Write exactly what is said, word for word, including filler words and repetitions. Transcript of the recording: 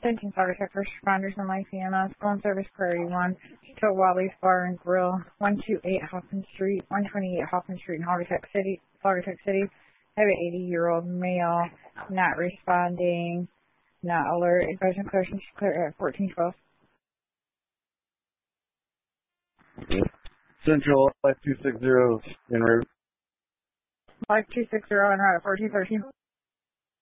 Attention fire tech first responders and life E M S. Phone service priority one to Wally's Bar and Grill, one twenty-eight Hoffman Street, one twenty-eight Hoffman Street in Florida Tech City. Florida Tech City. I have an eighty-year-old male not responding, not alert. Advice questions clear at fourteen twelve. Central five two six zero en route. five two six zero en route at fourteen thirteen.